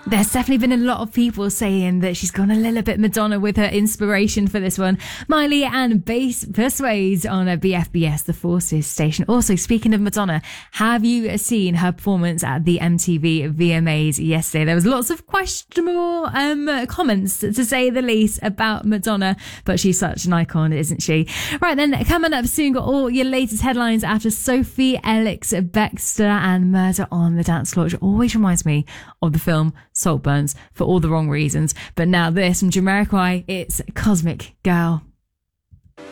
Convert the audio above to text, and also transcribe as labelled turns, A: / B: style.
A: There's definitely been a lot of people saying that she's gone a little bit Madonna with her inspiration for this one. Miley and Bass Persuades on a BFBS, the Forces station. Also, speaking of Madonna, have you seen her performance at the MTV VMAs yesterday? There was lots of questionable comments, to say the least, about Madonna, but she's such an icon, isn't she? Right then, coming up soon, got all your latest headlines after Sophie Ellis Bextor and Murder on the Dance Floor, which always reminds me of the film Saltburns for all the wrong reasons. But now this from Jamiroquai, it's Cosmic Girl.